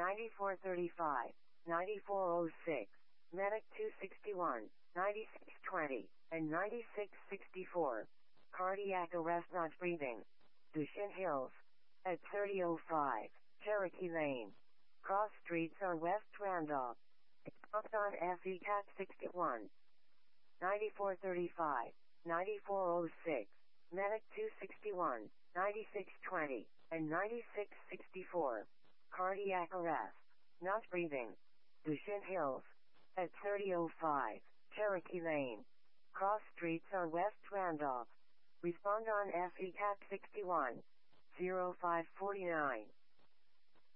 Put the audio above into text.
9435, 9406, Medic 261, 9620, and 9664. Cardiac arrest not breathing. Dushin Hills. At 3005, Cherokee Lane. Cross streets on West Randolph. Pumped on FE Cat 61. 9435, 9406, Medic 261, 9620, and 9664. Cardiac arrest. Not breathing. Dushin Hills. At 3005, Cherokee Lane. Cross streets on West Randolph. Respond on FE Cat 61. 0549.